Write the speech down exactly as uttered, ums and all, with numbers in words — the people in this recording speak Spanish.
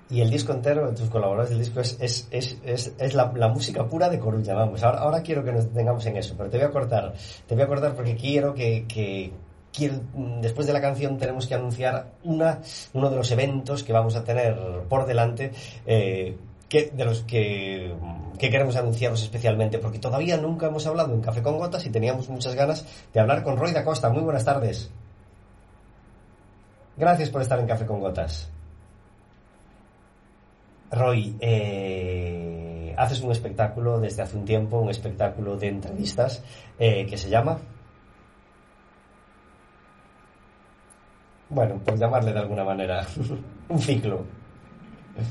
Y el disco entero, de tus colaboradores del disco, es, es, es, es, es la, la música pura de Coruña, vamos. Ahora, ahora quiero que nos detengamos en eso, pero te voy a cortar. Te voy a cortar porque quiero que... que quiero, después de la canción tenemos que anunciar una, uno de los eventos que vamos a tener por delante, eh, que, de los que, que queremos anunciaros especialmente, porque todavía nunca hemos hablado en Café con Gotas y teníamos muchas ganas de hablar con Roy da Costa. Muy buenas tardes. Gracias por estar en Café con Gotas. Roy, eh, haces un espectáculo desde hace un tiempo, un espectáculo de entrevistas eh, que se llama... Bueno, por llamarle de alguna manera, un ciclo.